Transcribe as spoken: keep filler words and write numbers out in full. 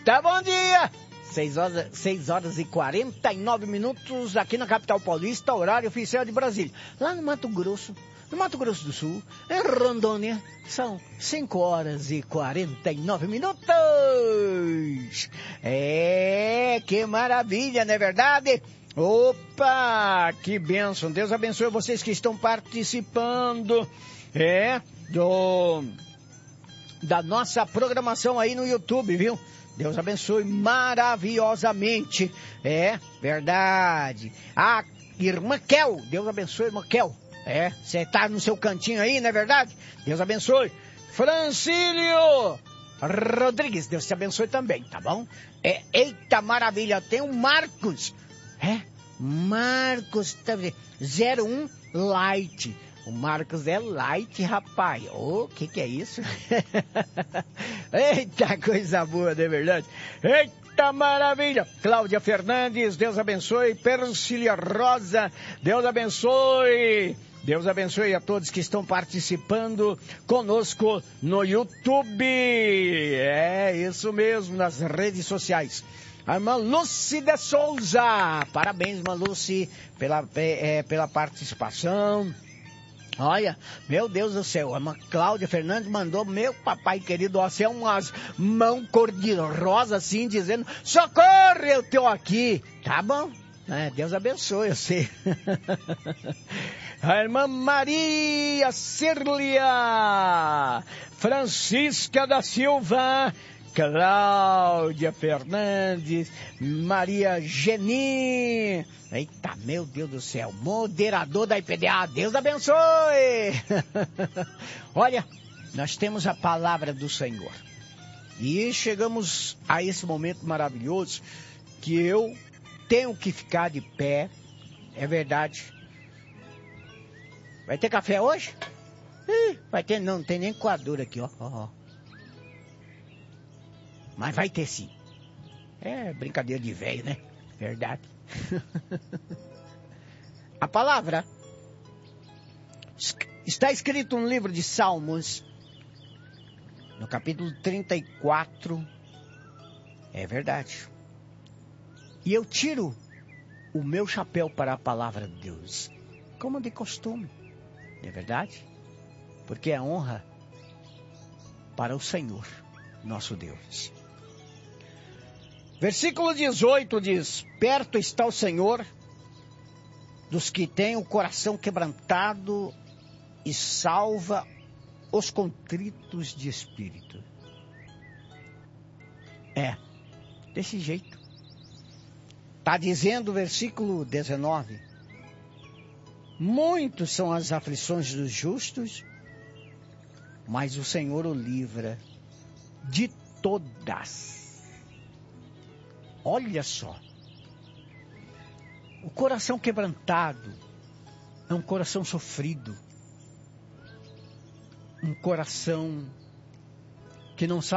Eita, bom dia! seis horas, seis horas e quarenta e nove minutos aqui na capital paulista, horário oficial de Brasília. Lá no Mato Grosso, no Mato Grosso do Sul, em Rondônia, são cinco horas e quarenta e nove minutos. É, que maravilha, não é verdade? Opa, que bênção. Deus abençoe vocês que estão participando, é, do, da nossa programação aí no YouTube, viu? Deus abençoe maravilhosamente. É, verdade. A irmã Kel, Deus abençoe, irmã Kel. É, você tá no seu cantinho aí, não é verdade? Deus abençoe. Francílio Rodrigues, Deus te abençoe também, tá bom? É, eita maravilha, tem o Marcos. É, Marcos, tá vendo? zero um Light. O Marcos é light, rapaz. Ô, oh, que que é isso? Eita, coisa boa, não é verdade? Eita, maravilha. Cláudia Fernandes, Deus abençoe. Persília Rosa, Deus abençoe. Deus abençoe a todos que estão participando conosco no YouTube. É, isso mesmo, nas redes sociais. A irmã Lúcia de Souza. Parabéns, irmã Lúcia, pela, é, pela participação. Olha, meu Deus do céu, a irmã Cláudia Fernandes mandou, meu papai querido, assim, umas mãos cor-de-rosa assim, dizendo, socorro, eu tô aqui. Tá bom, é, Deus abençoe, eu sei. A irmã Maria Círlia Francisca da Silva, Cláudia Fernandes, Maria Geni. Eita, meu Deus do céu, moderador da I P D A, Deus abençoe. Olha, nós temos a palavra do Senhor. E chegamos a esse momento maravilhoso que eu tenho que ficar de pé. É verdade. Vai ter café hoje? Ih, vai ter, não, não tem nem coadura aqui, ó. ó, ó. Mas vai ter sim. É brincadeira de velho, né? Verdade. A palavra está escrito no livro de Salmos, no capítulo trinta e quatro. É verdade. E eu tiro o meu chapéu para a palavra de Deus, como de costume. É verdade? Porque é honra para o Senhor, nosso Deus. Versículo dezoito diz, perto está o Senhor dos que têm o coração quebrantado e salva os contritos de espírito. É, desse jeito. Está dizendo o versículo dezenove, muitos são as aflições dos justos, mas o Senhor o livra de todas. Olha só, o coração quebrantado é um coração sofrido, um coração que não sabe